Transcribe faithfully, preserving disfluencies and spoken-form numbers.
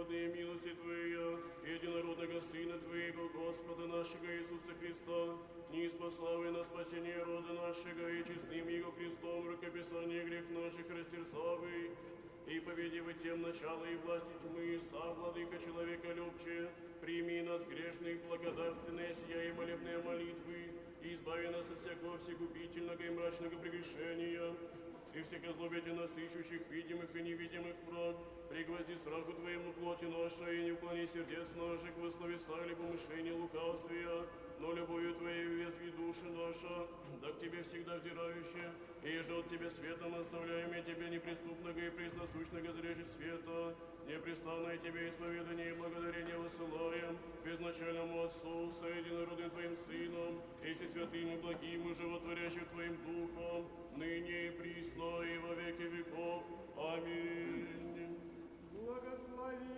Господи, милости Твоя, единородного Сына Твоего, Господа нашего Иисуса Христа, ниспославай на спасение рода нашего и честным Его Христом рукописание грех наших растерзавый, и победив тем начало и власти тьмы, сам, владыка человека любче, прими нас грешных, благодарственные, сия и молебные молитвы, и избави нас от всякого всегубительного и мрачного прегрешения, и всякозлобия нас ищущих, видимых и невидимых враг, пригвозди страху Твоему плоти наша, и не уклони сердец наших во словеса или помышления лукавствия, но любовью Твоей везви души наша, да к Тебе всегда взирающие, и же от Тебе светом оставляем и Тебе неприступного и пресносущного зрежить света, непрестанное Тебе исповедание и благодарение высылаем, безначальному Отцу, со единородным Твоим Сыном, и все святым и благим и животворящим Твоим Духом, ныне и присно и во веки веков. Аминь.